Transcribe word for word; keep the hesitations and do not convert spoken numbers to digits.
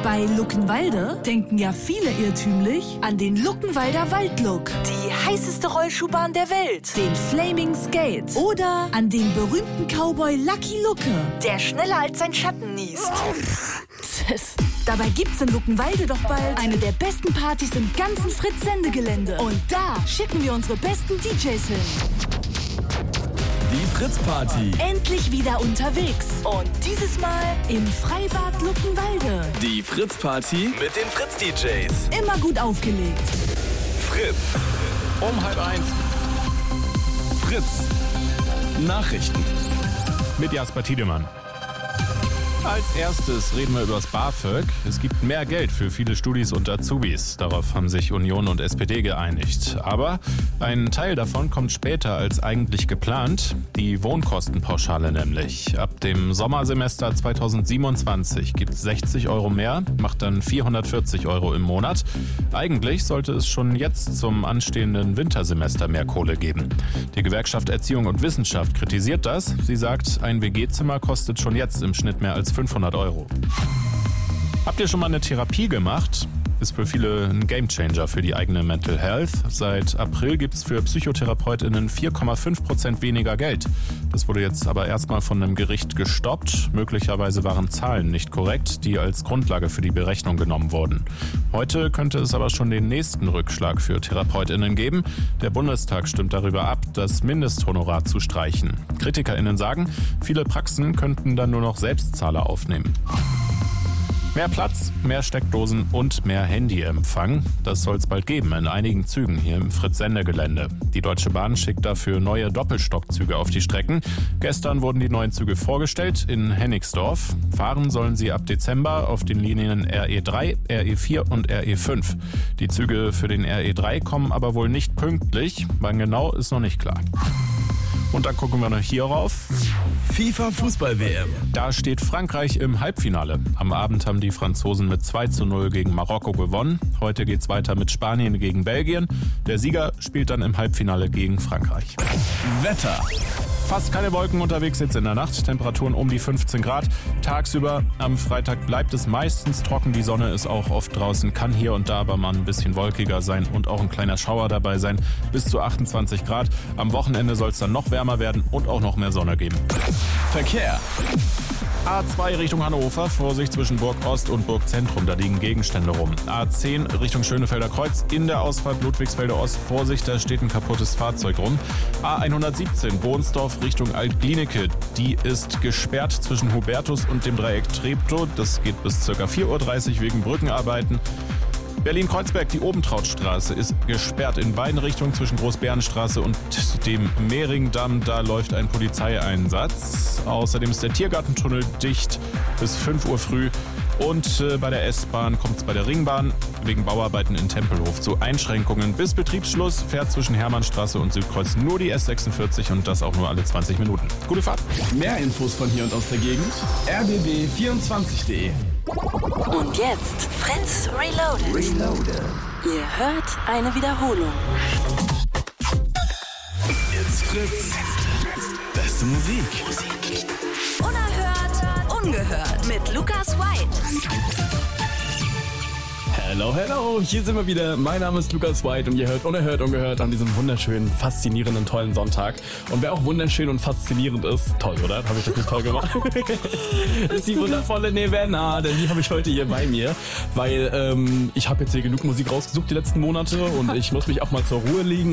Bei Luckenwalde denken ja viele irrtümlich an den Luckenwalder Waldlook, die heißeste Rollschuhbahn der Welt, den Flaming Skate oder an den berühmten Cowboy Lucky Lucke, der schneller als sein Schatten niest. Dabei gibt's in Luckenwalde doch bald eine der besten Partys im ganzen Fritz-Sendegelände. Und da schicken wir unsere besten D Js hin. Die Fritz-Party. Endlich wieder unterwegs. Und dieses Mal im Freibad Luckenwalde. Die Fritz-Party mit den Fritz-D Js. Immer gut aufgelegt. Fritz. Um halb eins. Fritz. Nachrichten. Mit Jasper Tiedemann. Als erstes reden wir über das BAföG. Es gibt mehr Geld für viele Studis und Azubis. Darauf haben sich Union und S P D geeinigt. Aber ein Teil davon kommt später als eigentlich geplant. Die Wohnkostenpauschale nämlich. Ab dem Sommersemester zweitausendsiebenundzwanzig gibt es sechzig Euro mehr, macht dann vierhundertvierzig Euro im Monat. Eigentlich sollte es schon jetzt zum anstehenden Wintersemester mehr Kohle geben. Die Gewerkschaft Erziehung und Wissenschaft kritisiert das. Sie sagt, ein W G-Zimmer kostet schon jetzt im Schnitt mehr als fünfhundert Euro. Habt ihr schon mal eine Therapie gemacht? Ist für viele ein Gamechanger für die eigene Mental Health. Seit April gibt es für PsychotherapeutInnen vier Komma fünf Prozent weniger Geld. Das wurde jetzt aber erstmal von einem Gericht gestoppt. Möglicherweise waren Zahlen nicht korrekt, die als Grundlage für die Berechnung genommen wurden. Heute könnte es aber schon den nächsten Rückschlag für TherapeutInnen geben. Der Bundestag stimmt darüber ab, das Mindesthonorar zu streichen. KritikerInnen sagen, viele Praxen könnten dann nur noch Selbstzahler aufnehmen. Mehr Platz, mehr Steckdosen und mehr Handyempfang. Das soll es bald geben in einigen Zügen hier im Fritz-Sendegelände. Die Deutsche Bahn schickt dafür neue Doppelstockzüge auf die Strecken. Gestern wurden die neuen Züge vorgestellt in Hennigsdorf. Fahren sollen sie ab Dezember auf den Linien R E drei, R E vier und R E fünf. Die Züge für den R E drei kommen aber wohl nicht pünktlich. Wann genau, ist noch nicht klar. Und dann gucken wir noch hier rauf. FIFA-Fußball-W M. Da steht Frankreich im Halbfinale. Am Abend haben die Franzosen mit zwei zu null gegen Marokko gewonnen. Heute geht's weiter mit Spanien gegen Belgien. Der Sieger spielt dann im Halbfinale gegen Frankreich. Wetter. Fast keine Wolken unterwegs jetzt in der Nacht. Temperaturen um die fünfzehn Grad. Tagsüber am Freitag bleibt es meistens trocken. Die Sonne ist auch oft draußen, kann hier und da aber mal ein bisschen wolkiger sein und auch ein kleiner Schauer dabei sein. Bis zu achtundzwanzig Grad. Am Wochenende soll es dann noch wärmer werden und auch noch mehr Sonne geben. Verkehr. A zwei Richtung Hannover, Vorsicht zwischen Burg Ost und Burg Zentrum, da liegen Gegenstände rum. A zehn Richtung Schönefelder Kreuz, in der Ausfahrt Ludwigsfelder Ost, Vorsicht, da steht ein kaputtes Fahrzeug rum. A hundertsiebzehn Bohnsdorf Richtung Altglienicke, die ist gesperrt zwischen Hubertus und dem Dreieck Treptow, das geht bis ca. vier Uhr dreißig wegen Brückenarbeiten. Berlin-Kreuzberg, die Obentrautstraße ist gesperrt in beiden Richtungen zwischen Großbärenstraße und dem Mehringdamm. Da läuft ein Polizeieinsatz. Außerdem ist der Tiergartentunnel dicht bis fünf Uhr früh. Und äh, bei der S-Bahn kommt es bei der Ringbahn wegen Bauarbeiten in Tempelhof zu Einschränkungen. Bis Betriebsschluss fährt zwischen Hermannstraße und Südkreuz nur die S sechsundvierzig und das auch nur alle zwanzig Minuten. Gute Fahrt! Mehr Infos von hier und aus der Gegend. r b b vierundzwanzig punkt de. Und jetzt Fritz Reloaded. Reloaded. Ihr hört eine Wiederholung. It's Fritz. Beste Musik. Unerhört, ungehört mit Lukas White. Hello, hello, hier sind wir wieder. Mein Name ist Lukas White und ihr hört Unerhört, ungehört an diesem wunderschönen, faszinierenden, tollen Sonntag. Und wer auch wunderschön und faszinierend ist, toll, oder? Habe ich das nicht toll gemacht? ist die wundervolle Nevena, denn die habe ich heute hier bei mir, weil ähm, ich habe jetzt hier genug Musik rausgesucht die letzten Monate und ich muss mich auch mal zur Ruhe legen.